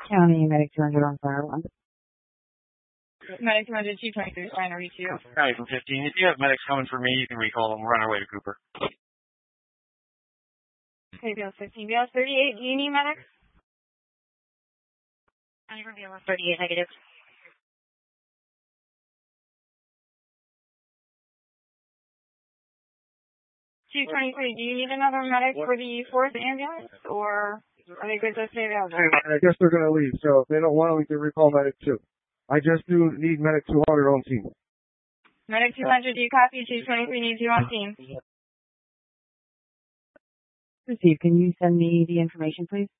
County Medic 200 on fire one. Medic 200, 223, trying to reach you. County from 15. If you have medics coming for me, you can recall them. We're on our way to Cooper. Okay, BLS 15. BLS 38, do you need medics? I'm from BLS 38, negative. $223, do you need another medic for the 4th ambulance, or are they good to stay available? I guess they're going to leave, so if they don't want to, we can recall medic 2. I just do need medic 200 on team. Medic 200, do you copy? 223 needs you on team. Received. Can you send me the information, please?